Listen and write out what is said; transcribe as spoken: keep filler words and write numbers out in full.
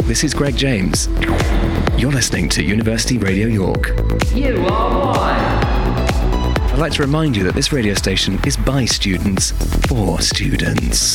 this is Greg James. You're listening to University Radio York. You are one. I'd like to remind you that this radio station is by students, for students.